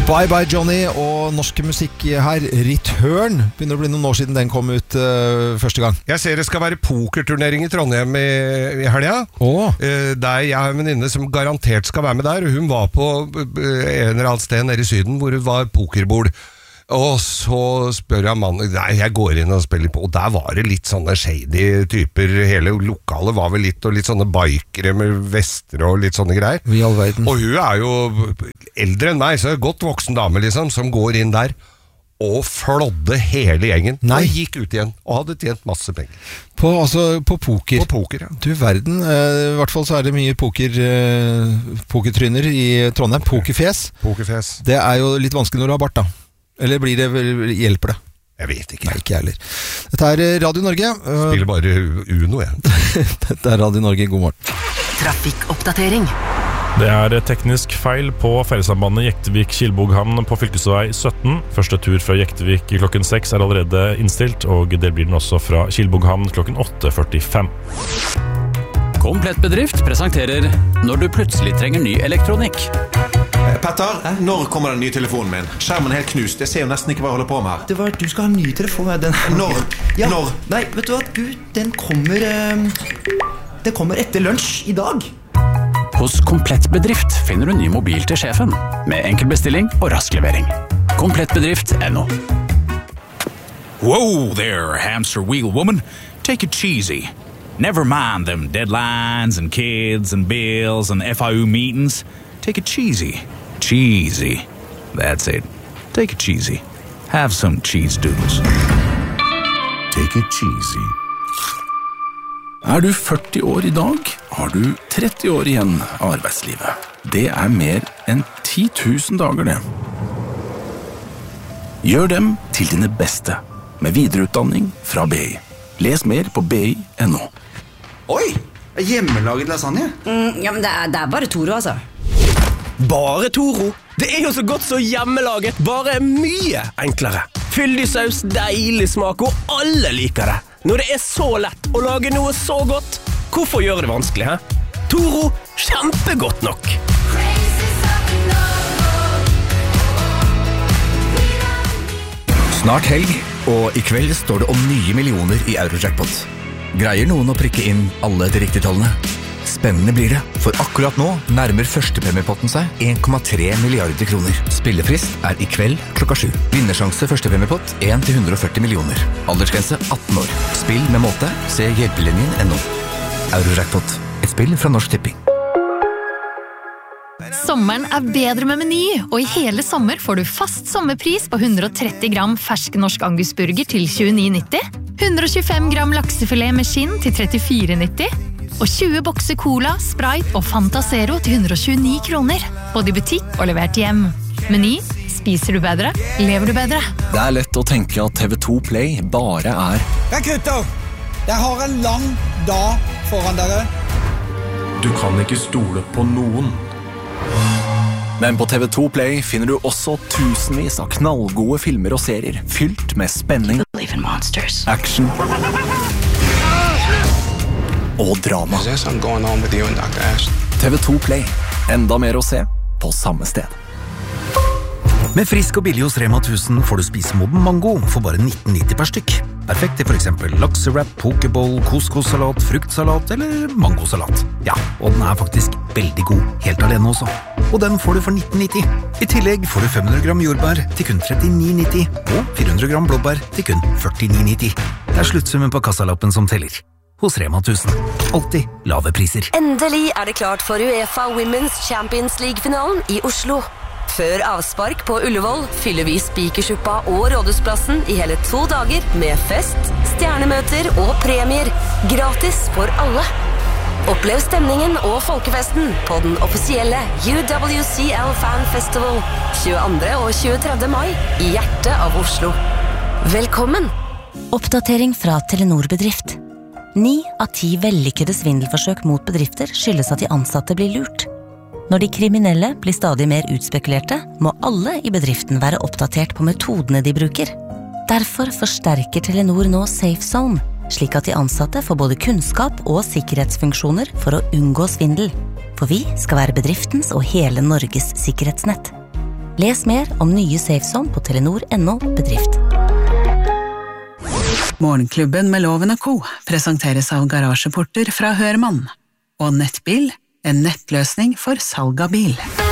Bye Bye Johnny og norsk musikk her, Return. Begynner å bli noen år siden den kom ut første gang. Jeg ser det skal være pokerturnering i Trondheim i helga. Der jeg har en venninne som garantert skal være med der. Hun var på en eller annen sted nede i Syden hvor det var pokerbord. Og så spør jeg mannen, nei, jeg går inn og spiller på, og der var det litt sånne shady typer, hele lokalet var vel litt, og litt sånne bikere med vester og litt sånne greier. I all verden. Og hun er jo eldre enn meg, så godt voksen dame liksom, som går inn der, og flådde hele gjengen, og gikk ut igjen, og hadde tjent masse penger. På poker? På poker, ja. Du verden, i hvert fall så er det mye pokertryner i Trondheim, pokerfjes. Pokerfjes. Det er jo litt vanskelig når du har bart da. Eller hjelper det? Jeg vet ikke. Nei, ikke heller. Dette er Radio Norge. Spiller bare Uno, jeg. Dette er Radio Norge, god morgen. Trafikkoppdatering. Det er teknisk feil på ferjesambandet Jektevik-Kilboghamn på fylkesvei 17. Første tur fra Jektevik klokken 6 er allerede innstilt, og det blir den også fra Kilboghamn klokken 8:45. Komplett Bedrift presenterer Når du plutselig trenger ny elektronikk. Petter, når kommer den nye telefonen min? Skjermen er helt knust, jeg ser jo nesten ikke hva jeg holder på med her. Det var, du skal ha en ny telefon. Når? Ja. Når? Nei, vet du hva, den kommer etter lunsj i dag. Hos Komplett Bedrift finner du ny mobil til sjefen, med enkel bestilling og rask levering. Komplettbedrift.no. Whoa there, hamster wheel woman. Take it cheesy. Never mind them deadlines and kids and bills and FIU meetings. Take it cheesy. Cheesy. That's it. Take it cheesy. Have some cheese doodles. Take it cheesy. Er du 40 år i dag, har du 30 år igjen av arbeidslivet. Det er mer enn 10 000 dager det. Gjør dem til dine beste, med videreutdanning fra BI. Les mer på BI.no. Oi, hjemmelaget lasagne? Ja, men det er bare Toro, altså. Bare Toro? Det er jo så godt så hjemmelaget, bare mye enklere. Fyldig saus, deilig smak, og alle liker det. Når det er så lett å lage noe så godt, hvorfor gjøre det vanskelig, he? Toro, kjempegodt nok. Snart helg, og i kveld står det om nye millioner i Eurojackpot. Greier noen å prikke inn alle de riktige tallene? Spennende blir det, for akkurat nå nærmer førstepremiepotten seg 1,3 milliarder kroner. Spillefrist er i kveld klokka 7. Vinnersjanse førstepremiepott 1-140 millioner. Aldersgrense 18 år. Spill med måte, se hjelpelinjen.no. Eurojackpot, et spill fra Norsk Tipping. Sommeren er bedre med Meny, og i hele sommer får du fast sommerpris på 130 gram fersk norsk angusburger til 29,90, 125 gram laksefilet med skinn til 34,90, og 20 bokser cola, Sprite og Fanta Zero til 129 kroner, både i butikk og levert hjem. Meny, spiser du bedre, lever du bedre. Det er lett å tenke at TV2 Play bare er... Ja, gutter! Jeg har en lang dag foran dere. Du kan ikke stole på noen. Men på TV2 Play finner du også tusenvis av knallgode filmer og serier, fylt med spenning, action og drama. TV2 Play. Enda mer å se på samme sted. Med frisk og billig hos Rema 1000 får du spise moden mango for bare 19,90 per stykk. Perfekt til for eksempel laksewrap, pokeball, couscous-salat, fruktsalat eller mangosalat. Ja, og den er faktisk veldig god, helt alene også. Og den får du for 19,90. I tillegg får du 500 gram jordbær til kun 39,90 og 400 gram blåbær til kun 49,90. Det er sluttsummen på kassalappen som teller. Hos Rema 1000. Alltid lave priser. Endelig er det klart for UEFA Women's Champions League-finalen i Oslo. Før avspark på Ullevål fyller vi Spikersuppa og Rådhusplassen i hele 2 dager med fest, stjernemøter og premier. Gratis for alle. Opplev stemningen og folkefesten på den offisielle UWCL Fan Festival 22. og 23. mai i hjertet av Oslo. Velkommen! Oppdatering fra Telenor Bedrift. 9 av 10 vellykkede svindelforsøk mot bedrifter skyldes at de ansatte blir lurt. Når de kriminelle blir stadig mer utspekulerte, må alle i bedriften være oppdatert på metodene de bruker. Derfor forsterker Telenor nå Safe Zone, slik at de ansatte får både kunnskap og sikkerhetsfunksjoner for å unngå svindel. For vi skal være bedriftens og hele Norges sikkerhetsnett. Les mer om nye SafeZone på telenor.no bedrift. Morgenklubben med Loven og Co. presenteres av garasjeporter fra Hørmann. Og Nettbil, en nettløsning for salg av bil.